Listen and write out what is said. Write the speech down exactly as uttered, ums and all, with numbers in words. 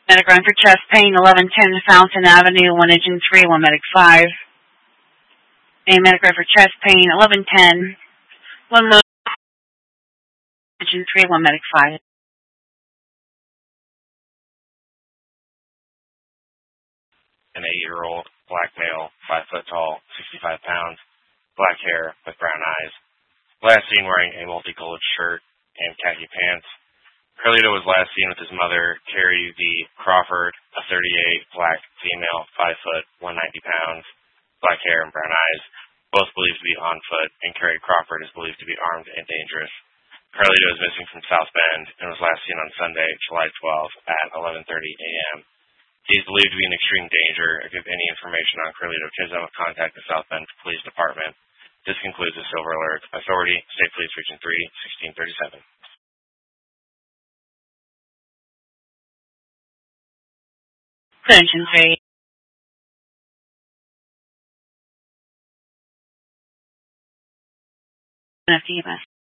Medic run for chest pain, eleven ten Fountain Avenue, one Engine three, one Medic five. A medic run for chest pain, eleven ten, one Engine three, one Medic five. An eight-year-old, black male, five foot tall, sixty-five pounds, black hair with brown eyes. Last seen wearing a multicolored shirt and khaki pants. Carlito was last seen with his mother, Carrie V. Crawford, a thirty-eight, black female, five foot, one hundred ninety pounds, black hair and brown eyes, both believed to be on foot, and Carrie Crawford is believed to be armed and dangerous. Carlito is missing from South Bend and was last seen on Sunday, July twelfth at eleven thirty a m He is believed to be in extreme danger. If you have any information on Carlito Chisholm, contact the South Bend Police Department. This concludes the Silver Alert. Authority, State Police Region three, sixteen thirty-seven. Engine three. F D M S.